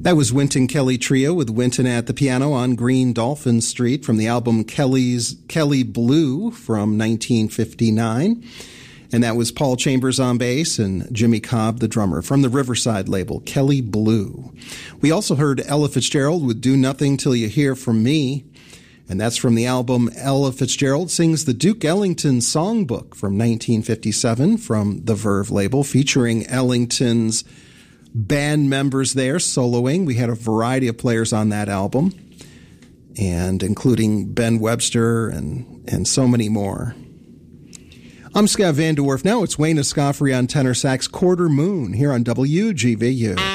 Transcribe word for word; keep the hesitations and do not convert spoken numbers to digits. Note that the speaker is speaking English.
That was Wynton Kelly Trio with Wynton at the piano on Green Dolphin Street from the album Kelly's Kelly Blue from nineteen fifty-nine. And that was Paul Chambers on bass and Jimmy Cobb, the drummer, from the Riverside label, Kelly Blue. We also heard Ella Fitzgerald with Do Nothing Till You Hear From Me. And that's from the album Ella Fitzgerald Sings the Duke Ellington Songbook from nineteen fifty-seven from the Verve label, featuring Ellington's band members there soloing. We had a variety of players on that album, and including Ben Webster and, and so many more. I'm Scott Van Dwarf. Now it's Wayne Escoffery on tenor sax, Quarter Moon, here on W G V U.